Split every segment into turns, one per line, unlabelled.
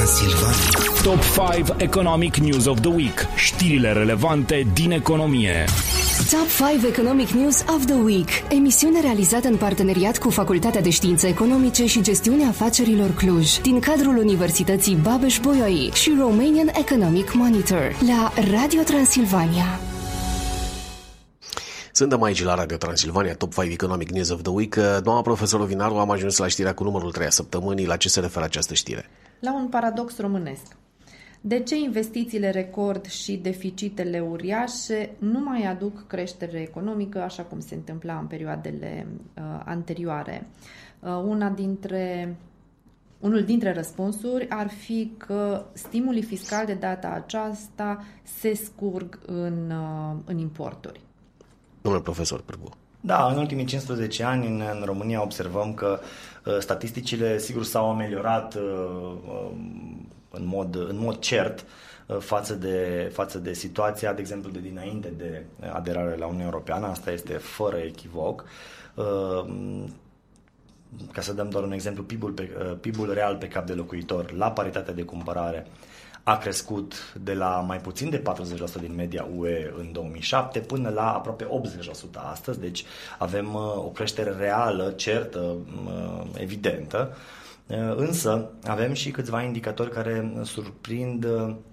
Transilvania.
Top 5 Economic News of the Week. Știrile relevante din economie.
Top 5 Economic News of the Week. Emisiune realizată în parteneriat cu Facultatea de Științe Economice și Gestiunea Afacerilor Cluj, din cadrul Universității Babeș-Bolyai și Romanian Economic Monitor, la Radio Transilvania.
Suntem aici la Radio Transilvania, Top 5 Economic News of the Week. Doamna profesor Ovinaru, am ajuns la știrea cu numărul 3 a săptămânii. La ce se referă această știre?
La un paradox românesc. De ce investițiile record și deficitele uriașe nu mai aduc creștere economică, așa cum se întâmpla în perioadele anterioare? Unul dintre răspunsuri ar fi că stimulii fiscali de data aceasta se scurg în importuri.
Domnule profesor Pârgu.
Da, în ultimii 15 ani în România observăm că statisticile, sigur, s-au ameliorat în mod cert față de situația, de exemplu, de dinainte de aderare la Uniunea Europeană. Asta este fără echivoc. Ca să dăm doar un exemplu, PIB-ul real pe cap de locuitor la paritatea de cumpărare a crescut de la mai puțin de 40% din media UE în 2007 până la aproape 80% astăzi, deci avem o creștere reală, certă, evidentă, însă avem și câțiva indicatori care surprind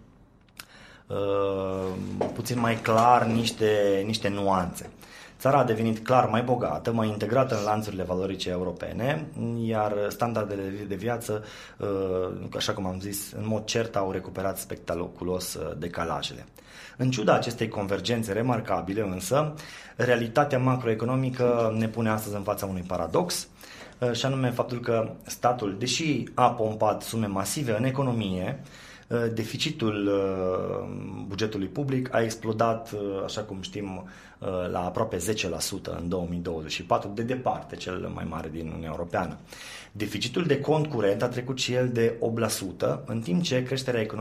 puțin mai clar niște nuanțe. Țara a devenit clar mai bogată, mai integrată în lanțurile valorice europene, iar standardele de viață, așa cum am zis, în mod cert au recuperat spectaculos decalajele. În ciuda acestei convergențe remarcabile, însă, realitatea macroeconomică ne pune astăzi în fața unui paradox, și anume faptul că statul, deși a pompat sume masive în economie, deficitul bugetului public a explodat, așa cum știm, la aproape 10% în 2024, de departe cel mai mare din Uniunea Europeană. Deficitul de cont curent a trecut și el de 8%, în timp ce creșterea economică